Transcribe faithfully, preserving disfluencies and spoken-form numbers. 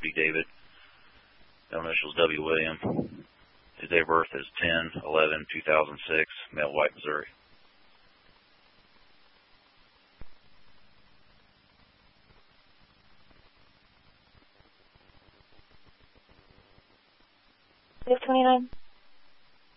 B. David. No initials W. William. His date of birth is ten eleven two thousand six, male, White, Missouri. six twenty-nine.